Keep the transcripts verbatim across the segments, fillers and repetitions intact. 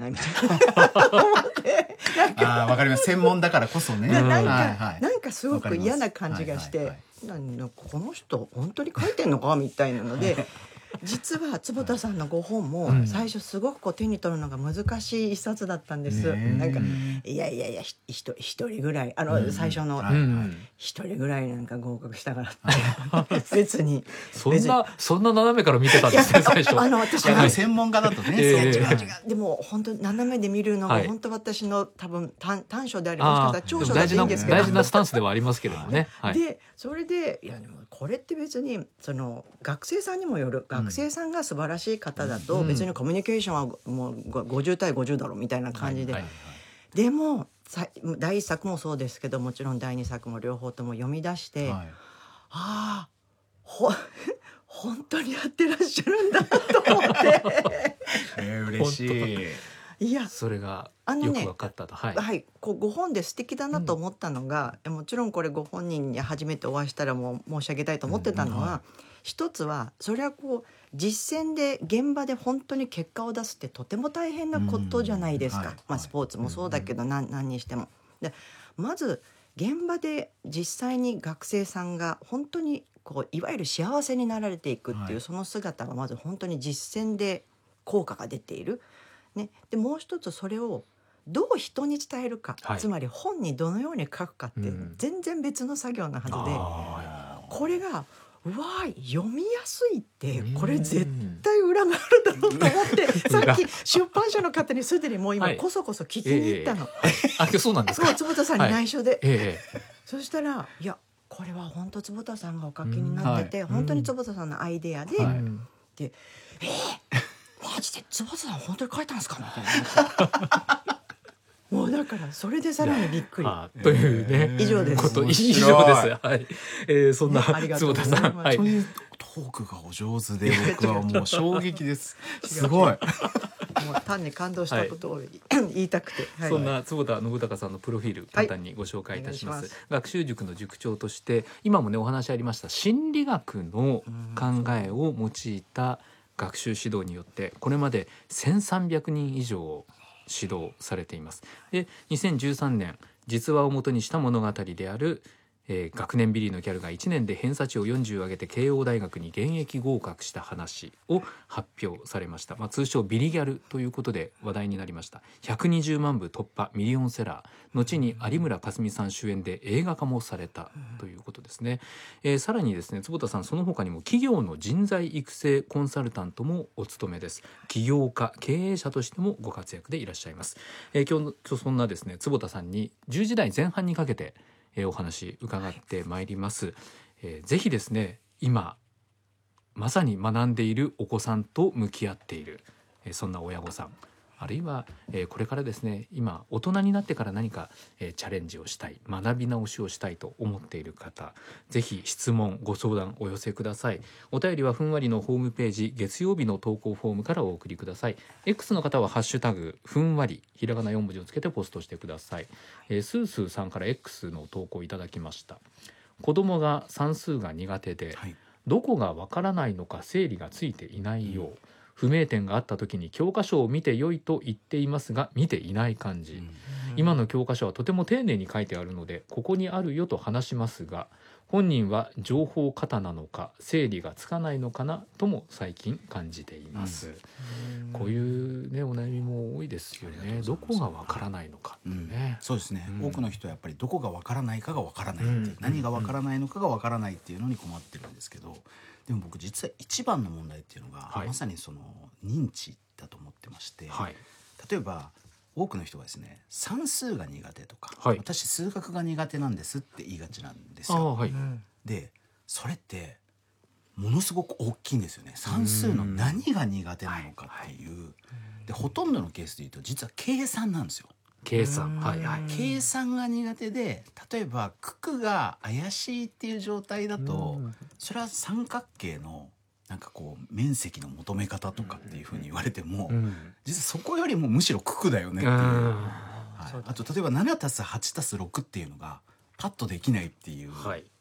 ないみたいな思ってなんかあーわかります。専門だからこそね。 ななんか、 はいはい、 なんかすごく嫌な感じがして、 はいはいなんかこの人本当に書いてんのかみたいなので実は坪田さんのご本も最初すごくこう手に取るのが難しい一冊だったんです、 ね、 なんかいやいやいやひ一人ぐらいあの、うん、最初の一人ぐらいなんか合格したからって別にそんなそんな斜めから見てたんですね最初。 あの私は専門家だとね、 えー、違う違うでも本当斜めで見るのが本当私の多分 短, 短所でありもしかしたら長所だといいんですけど大事なスタンスではありますけれどもね、はい、 でそれでいやでもこれって別にその学生さんにもよる、学生さんが素晴らしい方だと別にコミュニケーションはもうごじゅう対ごじゅうだろうみたいな感じで、はいはいはい、でもだいいっさくもそうですけどもちろんだいにさくも両方とも読み出して、はい、ああほ本当にやってらっしゃるんだと思ってえー、嬉しい。 いやそれがよく分かったと、 はい、はい、こうご本で素敵だなと思ったのが、うん、もちろんこれご本人に初めてお会いしたらもう申し上げたいと思ってたのは、うんはい、一つはそれはこう実践で現場で本当に結果を出すってとても大変なことじゃないですか、うんはいまあ、スポーツもそうだけど、うん、何, 何にしてもでまず現場で実際に学生さんが本当にこういわゆる幸せになられていくっていう、はい、その姿がまず本当に実践で効果が出ているね、でもう一つそれをどう人に伝えるか、はい、つまり本にどのように書くかって全然別の作業なはずで、うん、これがうわ読みやすいってこれ絶対裏があるだろうと思ってさっき出版社の方にすでにもう今こそこそ聞きに行ったの、 はいえー、あそうなんですか。 そう坪田さんに内緒で、はいえー、 そしたらいやこれは本当坪田さんがお書きになってて、うんはい、本当に坪田さんのアイデアで、うん、でえーマジで坪田さん本当に書いたんですかみたいなもうだからそれでさらにびっくりというね以上ですこと以上です、はいえー、そんな坪田さん、 はい、そういうトークがお上手で僕はもう衝撃ですすごいもう単に感動したことを、はい、言いたくて、 はい、そんな坪田信孝さんのプロフィール簡単にご紹介いたします、はい、ます学習塾の塾長として今もねお話ありました心理学の考えを用いた学習指導によってこれまでせんさんびゃくにん以上指導されています。でにせんじゅうさんねん実話をもとにした物語である、えー、学年ビリーのギャルがいちねんで偏差値をよんじゅう上げて慶応大学に現役合格した話を発表されました、まあ、通称ビリギャルということで話題になりました。ひゃくにじゅうまんぶ突破ミリオンセラー、後に有村架純さん主演で映画化もされたということですね、えー、さらにですね坪田さんその他にも企業の人材育成コンサルタントもお務めです。起業家経営者としてもご活躍でいらっしゃいます、えー、今日、今日そんなですね坪田さんにじゅうじ台前半にかけてえー、お話伺ってまいります、えー、ぜひですね今まさに学んでいるお子さんと向き合っている、えー、そんな親御さんあるいは、えー、これからですね今大人になってから何か、えー、チャレンジをしたい学び直しをしたいと思っている方ぜひ質問ご相談お寄せください。お便りはふんわりのホームページ月曜日の投稿フォームからお送りください。 X の方はハッシュタグふんわりひらがなよん文字をつけてポストしてください、えー、スースーさんから X の投稿いただきました。子供が算数が苦手で、はい、どこがわからないのか整理がついていないよう、うん不明点があった時に教科書を見て良いと言っていますが見ていない感じ、うん、今の教科書はとても丁寧に書いてあるのでここにあるよと話しますが本人は情報過多なのか整理がつかないのかなとも最近感じています、うん、こういう、ね、お悩みも多いですよね。どこがわからないのかってね、 うん、そうですね、うん、多くの人はやっぱりどこがわからないかがわからないって、うん、何がわからないのかがわからないっていうのに困ってるんですけどでも僕実は一番の問題っていうのが、はい、まさにその認知だと思ってまして、はい、例えば多くの人がですね算数が苦手とか、はい、私数学が苦手なんですって言いがちなんですよ、はい、でそれってものすごく大きいんですよね。算数の何が苦手なのかっていう、はいはい、でほとんどのケースで言うと実は計算なんですよ。 計算、 はいはい、計算が苦手で例えば九九が怪しいっていう状態だとそれは三角形のなんかこう面積の求め方とかっていうふうに言われても、うん、実はそこよりもむしろ九九だよねっていう、はい、あと例えばななたすはちたすろくっていうのがパッとできないっていう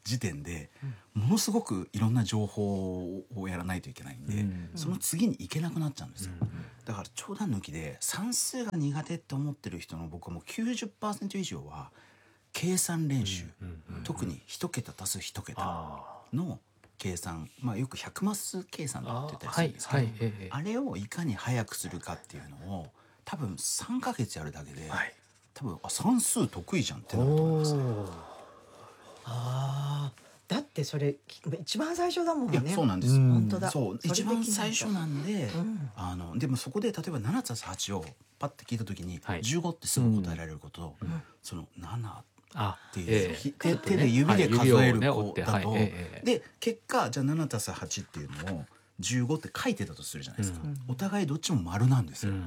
時点でものすごくいろんな情報をやらないといけないんで、うん、その次に行けなくなっちゃうんですよ、うん、だから冗談抜きで算数が苦手って思ってる人の僕はもう きゅうじゅっパーセント 以上は計算練習、うんうんうん、特に一桁足す一桁の計算、まあ、よくひゃくマス計算って言ったりするんですけど あ,、はいはい、あれをいかに早くするかっていうのを多分さんかげつやるだけで、はい、多分あ算数得意じゃんってなると思います。 あだってそれ一番最初だもんね。 いやそうなんです、 本当だ。 そう一番最初なんで、うん、あのでもそこで例えばななたすはちをパッて聞いた時に、はい、じゅうごってすぐ答えられること、うん、そのななっていう、えー、手, 手で指で数える子だと、はいえー、で結果じゃあななたすはちっていうのをじゅうごって書いてたとするじゃないですか、うん、お互いどっちも丸なんですよ、うん、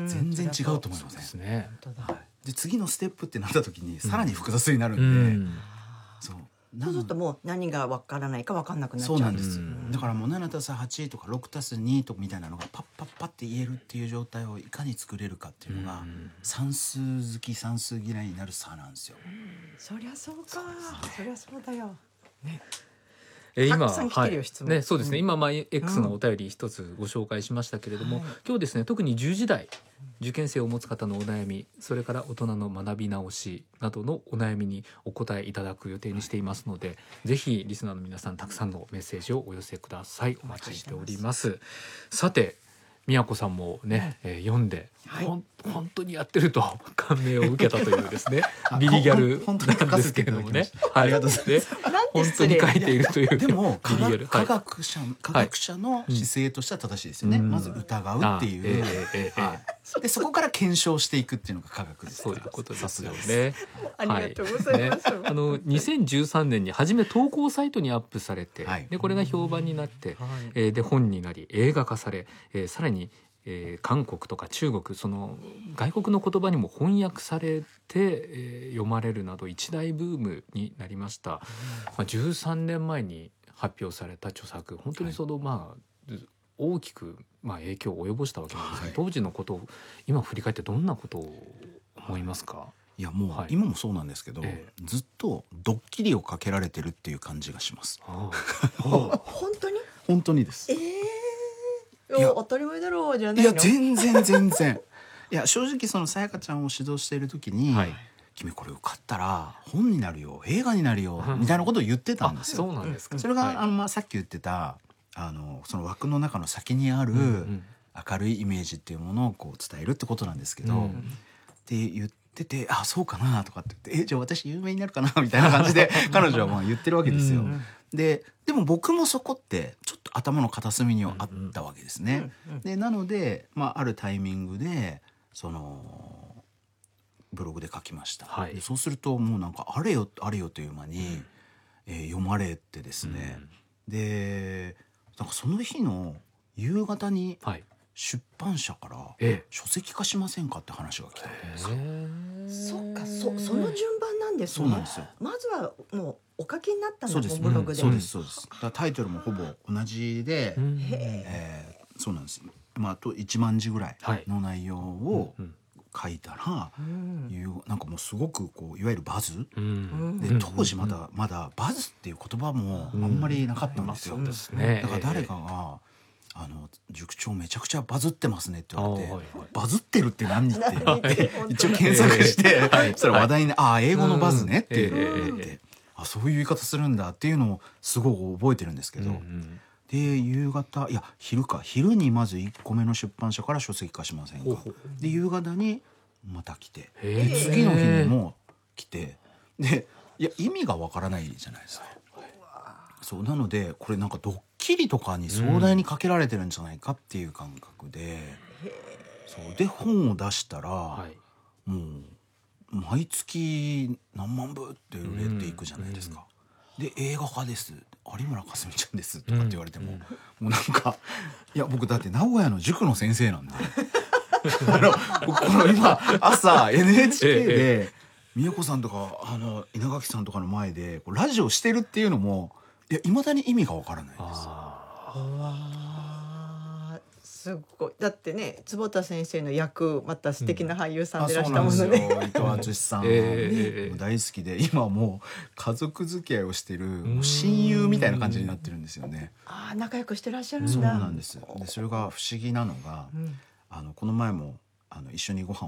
全然違うと思いません、ですね、はい、で次のステップってなった時にさらに複雑になるんで、うん、 そうそうするともう何が分からないか分かんなくなっちゃうんです。 そうなんです、うん、だからもうななたすはちとかろくたすにとかみたいなのがパッパッパッって言えるっていう状態をいかに作れるかっていうのが、うん、算数好き算数嫌いになる差なんですよ、うん、 そりゃそうか そ, そりゃそうだよ、ねえー、今はいね、そうですね、うん、今まあ X のお便り一つご紹介しましたけれども、うん、今日ですね特にじゅうじ代受験生を持つ方のお悩み、それから大人の学び直しなどのお悩みにお答えいただく予定にしていますので、ぜひリスナーの皆さんたくさんのメッセージをお寄せください。お待ちしております。さて宮子さんもね、えー、読んで、はい、ほん本当にやってると感銘を受けたというですねビリギャルなんですけれどもね、 ありがとうございます。 本当に書いているというでも科学、科学者科学者の姿勢としては正しいですよね、うん、まず疑うっていう、えーえーはい、でそこから検証していくっていうのが科学です。 そういうことですよね。 ありがとうございます、 はいね、あのにせんじゅうさんねんに初め投稿サイトにアップされて、はい、でこれが評判になって、はいえー、で本になり映画化され、えー、さらにえー、韓国とか中国その外国の言葉にも翻訳されて、えー、読まれるなど一大ブームになりました、うんまあ、じゅうさんねんまえに発表された著作、本当にその、はいまあ、大きく、まあ、影響を及ぼしたわけなんですが、はい、当時のことを今振り返ってどんなことを思いますか？はい、 いやもう、はい、今もそうなんですけど、えー、ずっとドッキリをかけられてるっていう感じがします。 ああ本当に本当にです。 えーいや当たり前だろうじゃないの。 いや全然全然いや正直そのさやかちゃんを指導している時に、はい、君これ受かったら本になるよ映画になるよ、うん、みたいなことを言ってたんですよ。 そうなんですか。 それが、 はい、 あのまあさっき言ってたあのその枠の中の先にある明るいイメージっていうものをこう伝えるってことなんですけど、うん、って言っててあそうかなとかって言ってえじゃあ私有名になるかなみたいな感じで彼女はまあ言ってるわけですよ。うんで, でも僕もそこってちょっと頭の片隅にはあったわけですね、うんうん、でなので、まあ、あるタイミングでそのブログで書きました、はい、でそうするともうなんかあれよあれよという間に、うんえー、読まれてですね、うん、でなんかその日の夕方に出版社から書籍化しませんかって話が来たわけですよ。 そっか そ, その順番なんですね。 そうなんですよ。 まずはもうお書きになったんだ。 そうです、 ブログで、 うん、そうですそうです。だからタイトルもほぼ同じで、うんえー、そうなんです。まああといちまんじぐらいの内容を書いたら、うん、なんかもうすごくこういわゆるバズ、うん、で当時まだまだバズっていう言葉もあんまりなかったんですよ。うんまあそうですね、だから誰かがあの塾長めちゃくちゃバズってますねって言われて、はいはい、バズってるって何って一応検索して、はい、それ話題に、はい、ああ英語のバズねって言って、あそういう言い方するんだっていうのをすごく覚えてるんですけど、うんうん、で夕方いや昼か昼にまずいっこめの出版社から書籍化しませんかで夕方にまた来てで次の日にも来てでいや意味がわからないじゃないですか。そうなのでこれなんかドッキリとかに壮大にかけられてるんじゃないかっていう感覚で、うん、そうで本を出したら、はい、もう毎月何万部って売れていくじゃないですか、うん、で映画化です有村架純ちゃんですとかって言われても、うん、もうなんかいや僕だって名古屋の塾の先生なんであの僕この今朝 エヌエイチケー で美代子さんとかあの稲垣さんとかの前でラジオしてるっていうのもいや未だに意味がわからないです。あすごい。だってね坪田先生の役また素敵な俳優さんでいらあそうしたものね。 なんですよ伊藤淳さん、 えーもう大好きで今もう家族付き合いをしてるもう親友みたいな感じになってるんですよね。 ああ仲良くしてらっしゃるんだ。 そうなんです。でそれが不思議なのが、 うんあのこの前もあの一緒にご飯